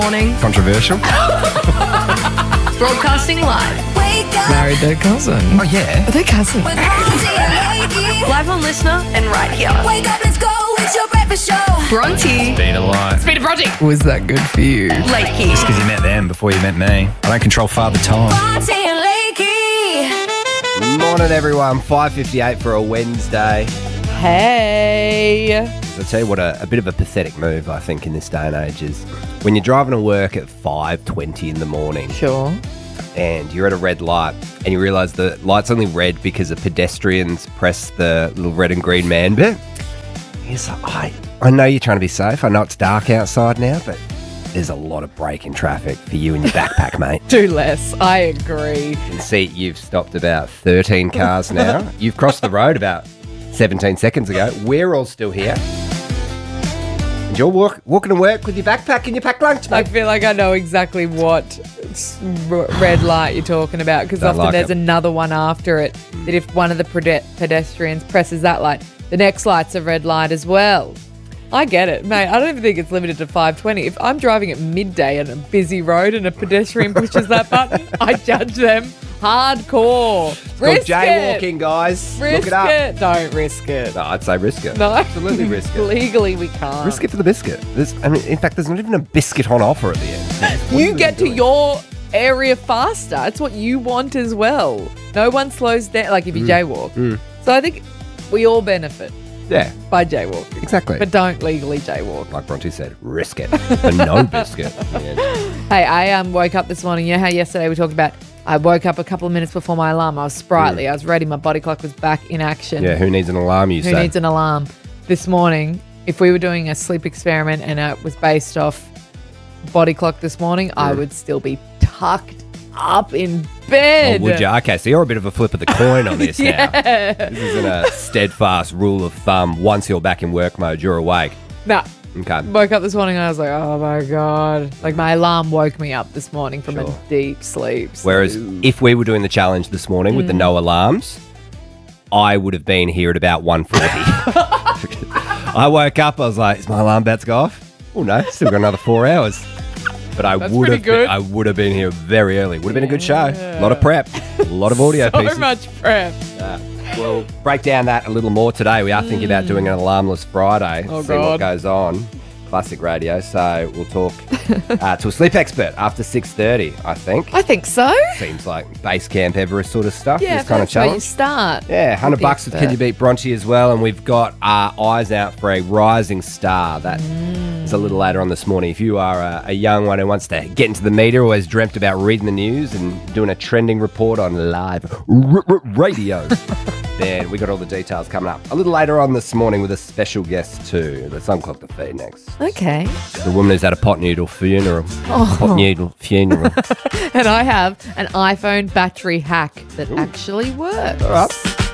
Morning. Controversial. Broadcasting live. Married their cousin. Oh, yeah. Are they cousins? Live on Listener and right here. Wake up, let's go, it's your breakfast show. Bronte. Been alive. Speed of Bronte. Was that good for you? Lakey. Just because you met them before you met me. I don't control father time. Bronte and Lakey. Morning, everyone. 5:58 for a Wednesday. Hey. I'll tell you what, a bit of a pathetic move, I think, in this day and age is when you're driving to work at 5:20 in the morning Sure. and you're at a red light and you realise the light's only red because the pedestrians press the little red and green man bit. It's like, I know you're trying to be safe. I know it's dark outside now, but there's a lot of braking traffic for you and your backpack, mate. Do less. I agree. You can see you've stopped about 13 cars now. You've crossed the road about 17 seconds ago. We're all still here. And you're walking to work with your backpack and your packed lunch, I mate. feel like I know exactly what red light you're talking about because Don't often like there's it. another one after it that if one of the pedestrians presses that light, the next light's a red light as well. I get it, mate. I don't even think it's limited to 5:20. If I'm driving at midday on a busy road and a pedestrian pushes that button, I judge them hardcore. Called Risk jaywalking, it. guys. Risk Look it up. it. Don't risk it. No, I'd say risk it. No. Absolutely risk it. Legally, we can't. Risk it for the biscuit. In fact, there's not even a biscuit on offer at the end. What are You get to doing? your area faster. It's what you want as well. No one slows down, like if you jaywalk. So I think we all benefit Yeah, by jaywalking. exactly. But don't legally jaywalk. Like Bronte said, risk it for no biscuit. Yeah. Hey, I woke up this morning. You know how yesterday we talked about I woke up a couple of minutes before my alarm. I was sprightly. I was ready. My body clock was back in action. Yeah, who needs an alarm, you Who say? needs an alarm? This morning, if we were doing a sleep experiment and it was based off body clock this morning, I would still be tucked up in bed. Oh, would you? Okay, so you're a bit of a flip of the coin on this now. Yeah. This isn't a steadfast rule of thumb. Once you're back in work mode, you're awake. Nah. Okay. Woke up this morning and I was like, oh my God. Like my alarm woke me up this morning from Sure. a deep sleep. So- Whereas if we were doing the challenge this morning with the no alarms, I would have been here at about 1:40. I woke up, I was like, is my alarm about to go off? Oh no, still got another 4 hours. But I That's would pretty have good. I would have been here very early. Would have been a good show. A lot of prep. A lot of audio so pieces. much prep. We'll break down that a little more today. We are thinking about doing an alarmless Friday. Oh, see what God. goes on. Classic radio. So we'll talk to a sleep expert after 6:30, I think. I think so. Seems like base camp Everest sort of stuff. Yeah, this kind of that's where you challenge. start. Yeah, $100 the with Can expert. You Beat Bronte as well. And we've got our eyes out for a rising star. That is a little later on this morning. If you are a young one who wants to get into the media, always dreamt about reading the news and doing a trending report on live radio, then we got all the details coming up a little later on this morning with a special guest too. Let's unclock the feed next. Okay. The woman who's at a pot noodle funeral. Pot noodle funeral. And I have an iPhone battery hack that actually works. All right.